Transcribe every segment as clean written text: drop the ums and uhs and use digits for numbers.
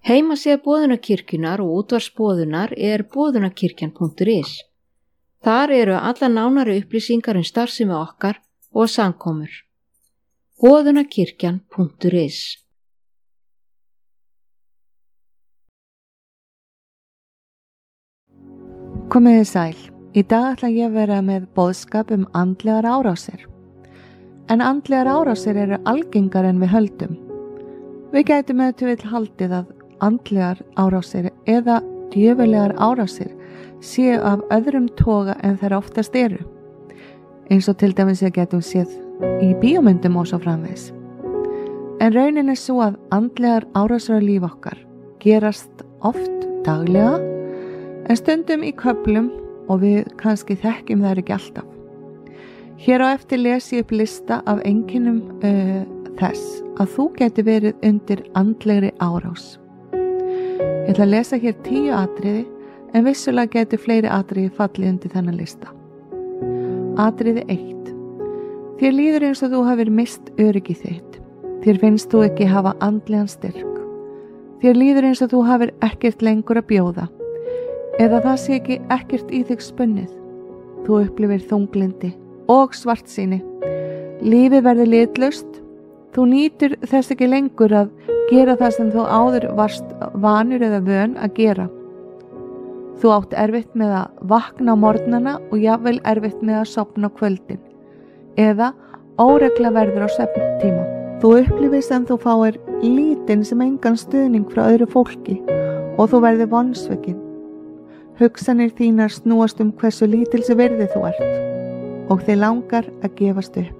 Heimasíða Boðunarkirkjunnar og útvarpsboðunar boðunarkirkjan.is. Þar eru allar nánari upplýsingar starfsemi okkar og samkomur. Boðunarkirkjan.is. Komiði sæl. Í dag ætla ég að vera með boðskap andlegar árásir. En andlegar árásir eru algengar en við höldum. Við gætum auðvitað haldið að andlegar árásir eða djöfulegar árásir séu af öðrum toga en þær oftast eru. Eins og til dæmis við getum séð í bíómyndum og svo framvegis. En raunin svo að andlegar árásir á líf okkar gerast oft daglega, en stundum í köflum og við kannski þekkjum þær ekki alltaf. Hér á eftir les ég upp lista af einkennum þess að þú geti verið undir andlegri árás. Ég ætla að lesa hér 10 atriði, en vissulega geti fleiri atriði fallið undir þennan lista. Atriði 1. Þér líður eins og þú hafir mist öryggi þitt. Þér finnst þú ekki hafa andlegan styrk. Þér líður eins og þú hafir ekkert lengur að bjóða, eða það sé ekkert í þig spunnið. Þú upplifir þunglindi og svartsýni. Lífið verður litlaust. Þú nýtur þess ekki lengur að gera það sem þú áður varst vanur eða vön að gera. Þú átt erfitt með að vakna á morgnana og jafnvel erfitt með að sofna á kvöldin, eða óregla verður á svefntíma. Þú upplifir sem þú fáir lítinn sem engan stuðning frá öðru fólki og þú verður vonsvikinn. Hugsanir þínar snúast hversu lítils virði þú ert og þig langar að gefast upp.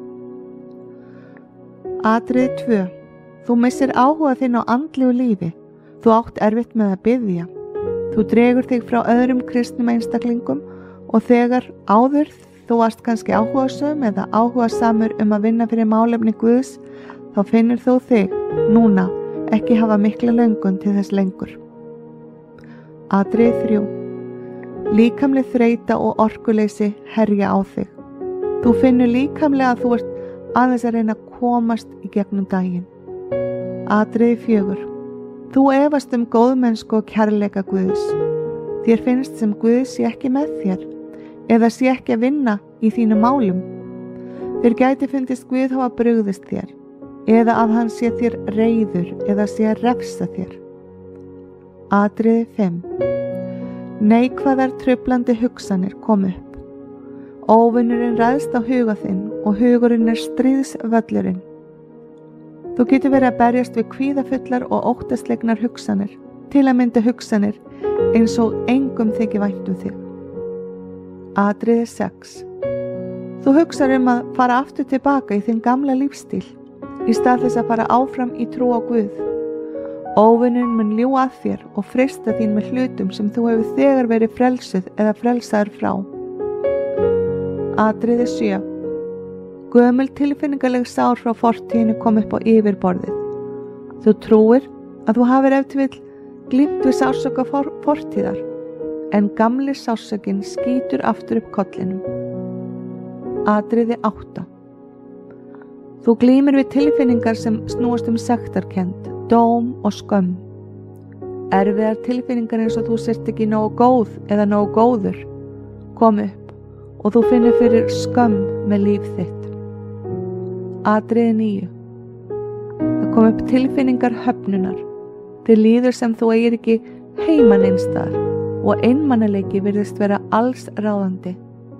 Atriði 2. Þú missir áhuga þinn á andlegu lífi. Þú átt erfitt með að biðja. Þú dregur þig frá öðrum kristnum einstaklingum og þegar áður þú varst kannski áhugasöm eða áhugasamur að vinna fyrir málefni Guðs, þá finnur þú þig núna ekki hafa mikla löngun til þess lengur. Atriði 3. Líkamleg þreyta og orkuleysi herja á þig. Þú finnur líkamlega að þú ert aðeins að reyna að komast í gegnum daginn. Atriði 4. Þú efast góðmennsku og kærleika Guðs. Þér finnst sem Guð sé ekki með þér eða sé ekki að vinna í þínum málum. Þér gæti fundist Guð hafa brugðist þér eða að hann sé þér reiður eða sé að refsa þér. Atriði 5. Neikvæðar truflandi hugsanir komu upp. Óvinurinn ræðst á huga þinn og hugurinn stríðsvöllurinn. Þú getur verið að berjast við kvíðafullar og óttaslegnar hugsanir, til að mynda hugsanir eins og engum þykir vænt þig. Atriði 6. Þú hugsar að fara aftur tilbaka í þinn gamla lífstíl, í stað þess að fara áfram í trú á Guð. Óvinurinn mun ljúga að þér og freista þín með hlutum sem þú hefur þegar verið frelsuð eða frelsaður frá. Atriði 7. Gömul tilfinningaleg sár frá fortíðinni kom upp á yfirborðið. Þú trúir að þú hafir ef til vill glímt við sársauka fortíðar, en gamli sársaukin skýtur aftur upp kollinum. Atriði 8. Þú glímir við tilfinningar sem snúast sektarkennd, dóm og skömm. Erfiðar tilfinningar eins og þú sért ekki nógu góð eða nógu góður kom upp og þú finnur fyrir skömm með líf þitt. Atriði 9. Það kom upp tilfinningar höfnunar. Þér líður sem þú eigir ekki heima neins staðar og einmanaleiki virðist vera alls ráðandi.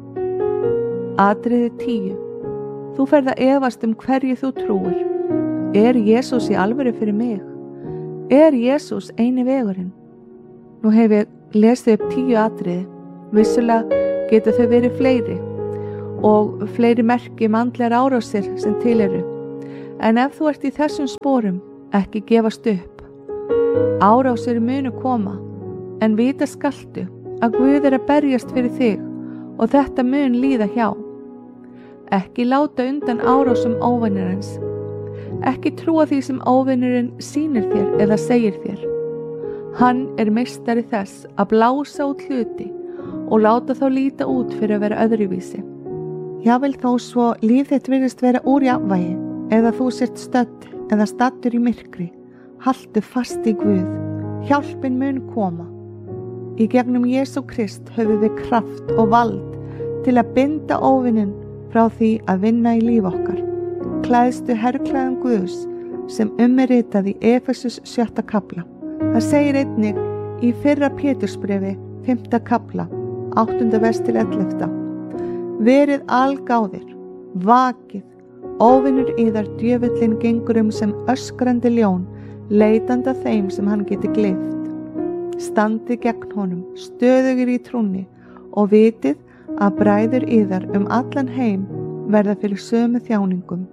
Atriði 10. Þú ferð að efast hverju þú trúir. Jesús í alvöru fyrir mig? Jesús eini vegurinn? Nú hef ég lesið upp 10 atriði. Vissulega geta þau verið fleiri og fleiri merki andlegar árásir sem til eru. En ef þú ert í þessum sporum, ekki gefast upp. Árásir munu koma, en vita skaltu að Guð að berjast fyrir þig og þetta mun líða hjá. Ekki láta undan árásum óvinarins. Ekki trúa því sem óvinurinn sýnir þér eða segir þér. Hann meistari þess að blása út hluti og láta þá líta út fyrir að vera öðruvísi. Jafnvel þó svo líf þitt virðist vera úr jafnvægi eða þú sért stödd eða stattur í myrkri, haltu fast í Guð, hjálpin mun koma. Í gegnum Jesú Krist höfum við kraft og vald til að binda óvininn frá því að vinna í líf okkar. Klæðstu herklæðum Guðs sem ritað í Efesus 7. kapla. Það segir einnig í 1. Pétursbrefi 5. kapla, 8. vers til 11. Verið algáðir, vakið, óvinur yðar djöfullinn gengur sem öskrandi ljón, leitandi að þeim sem hann geti gleypt. Standið gegn honum, stöðugir í trúnni og vitið að bræður yðar allan heim verða fyrir sömu þjáningum.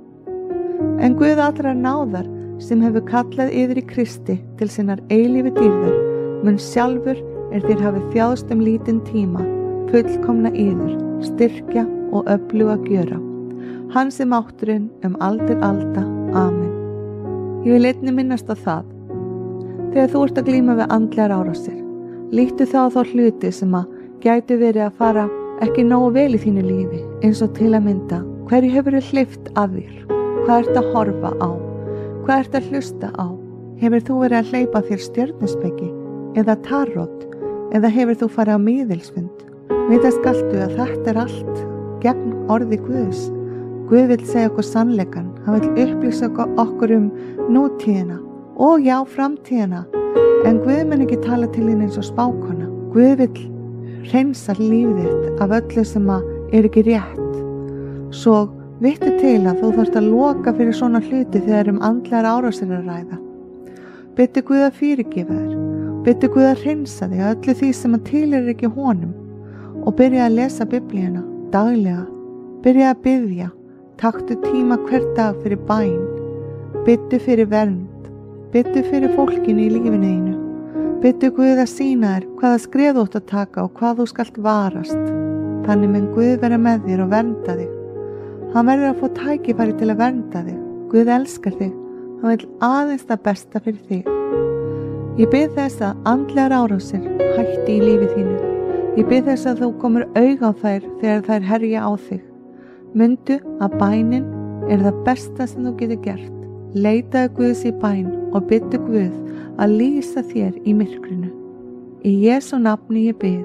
En Guð allrar náðar sem hefur kallað yður í Kristi til sinnar eilífu dýrðar mun sjálfur þér hafið þjáðst lítinn tíma fullkomna yður, styrkja og öfluga gjöra. Hann sem mátturinn aldir alda. Amen. Ég vil einnig minnast á það. Þegar þú ert að glíma við andlegar árásir, líttu þá á þá hluti sem gætu verið að fara ekki nógu vel í þínu lífi, eins og til að mynda hverju hefurðu hleypt að þér, hvað ert að horfa á, hvað ert að hlusta á, hefur þú verið að hleypa þér stjörnuspeki eða tarot, eða hefur þú farið á miðilsfund. Vita skaltu að þetta allt gegn orði Guðs. Guð vill segja okkur sannleikann, hann vill upplýsa okkur nútíðina og já, framtíðina, en Guð mun ekki tala til þín eins og spákona. Guð vill hreinsa lífið þitt af öllu sem ekki rétt. Svo vittu til að þú þarft að loka fyrir svona hluti þegar andlegar árásir að ræða. Biðdu Guð að fyrirgefa þér, biðdu Guð að hreinsa þig af öllu því sem tilheyrir ekki honum og byrja að lesa Biblíuna daglega, byrja að biðja, taktu tíma hver dag fyrir bæn, biðdu fyrir vernd, biðdu fyrir fólkinu í lífinu þínu, biðdu Guð að sýna þér hvaða skref þú átt að taka og hvað þú skalt varast. Þannig mun Guð vera með þér og vernda þig. Hann verður að fá tækifæri til að vernda þig. Guð elskar þig, hann vill aðeins það besta fyrir þig. Ég bið þess að andlegar árásir hætti í lífi þínu. Ég bið þess að þú komur auga á þær þegar þær herja á þig. Mundu að bænin það besta sem þú getur gert. Leitaðu Guðs í bæn og biðdu Guð að lýsa þér í myrkrinu. Í Jesú nafni ég bið.